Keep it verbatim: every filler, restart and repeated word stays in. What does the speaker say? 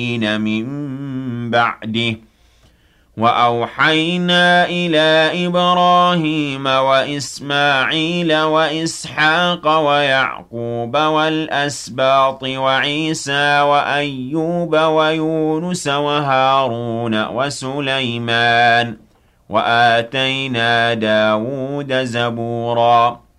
من بعده وأوحينا إلى إبراهيم وإسماعيل وإسحاق ويعقوب والأسباط وعيسى وأيوب ويونس وهارون وسليمان وآتينا داود زبورا